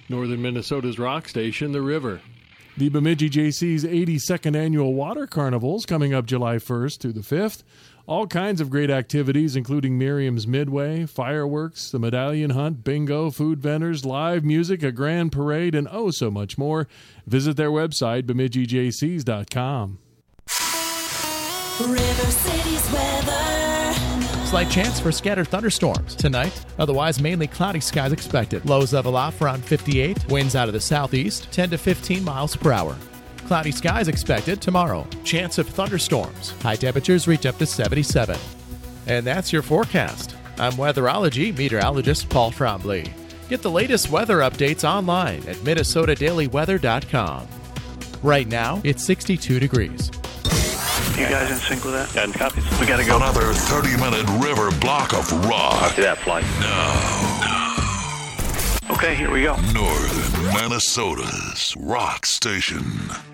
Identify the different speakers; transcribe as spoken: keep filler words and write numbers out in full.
Speaker 1: Northern Minnesota's rock station, The River.
Speaker 2: The Bemidji J C's eighty-second Annual Water Carnival's coming up July first to the fifth. All kinds of great activities, including Miriam's Midway, fireworks, the medallion hunt, bingo, food vendors, live music, a grand parade, and oh so much more. Visit their website, bemidji j cs dot com.
Speaker 3: River City's weather.
Speaker 4: Slight chance for scattered thunderstorms tonight. Otherwise, mainly cloudy skies expected. Lows level off around fifty-eight. Winds out of the southeast, ten to fifteen miles per hour. Cloudy skies expected tomorrow. Chance of thunderstorms. High temperatures reach up to seventy-seven. And that's your forecast. I'm weatherology meteorologist Paul Trombley. Get the latest weather updates online at minnesota daily weather dot com. Right now, it's sixty-two degrees.
Speaker 5: You guys in sync with that?
Speaker 6: Guidance copies.
Speaker 5: We gotta go.
Speaker 7: Another thirty-minute river block of rock.
Speaker 6: Copy that flight.
Speaker 7: Now,
Speaker 5: Okay, here we go.
Speaker 7: Northern Minnesota's rock station.